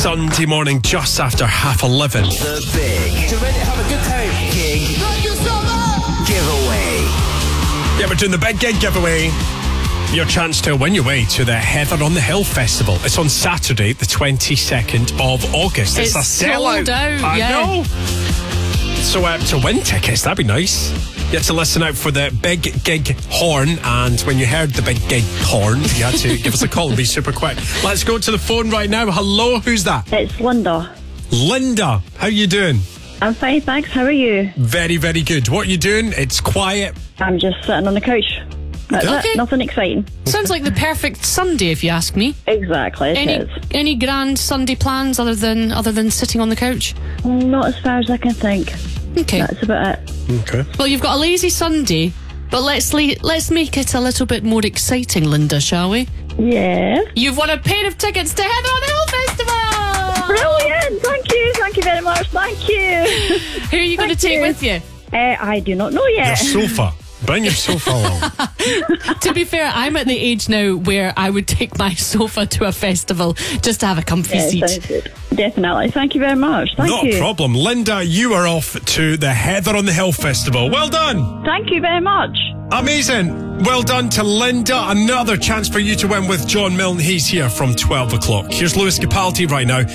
Sunday morning, just after 11:30. The big. You ready to have a good time? Gig. Giveaway. Yeah, we're doing the big gig giveaway. Your chance to win your way to the Heather on the Hill Festival. It's on Saturday, the 22nd of August. It's a sellout. Sold out, I yeah. know. So to win tickets, that'd be nice. You had to listen out for the big gig horn, and when you heard the big gig horn, you had to give us a call and be super quick. Let's go to the phone right now. Hello, who's that? It's Linda. Linda, how you doing? I'm fine, thanks. How are you? Very, very good. What are you doing? It's quiet. I'm just sitting on the couch. That's Okay. it. Nothing exciting. Sounds like the perfect Sunday, if you ask me. Exactly, it is. Any grand Sunday plans other than sitting on the couch? Not as far as I can think. Okay. That's about it. Okay. Well, you've got a lazy Sunday, but let's make it a little bit more exciting, Linda, shall we? Yeah. You've won a pair of tickets to Heather on the Hill Festival! Brilliant. Thank you. Thank you very much. Thank you. Who are you going to Thank take you. with you? I do not know Your yet. sofa. Bring your sofa along. To be fair, I'm at the age now where I would take my sofa to a festival just to have a comfy Yeah, seat. sounds good. Definitely. Thank you very much. Thank Not you. a problem. Linda, you are off to the Heather on the Hill Festival. Well done. Thank you very much. Amazing. Well done to Linda. Another chance for you to win with John Milne. He's here from 12 o'clock. Here's Lewis Capaldi right now.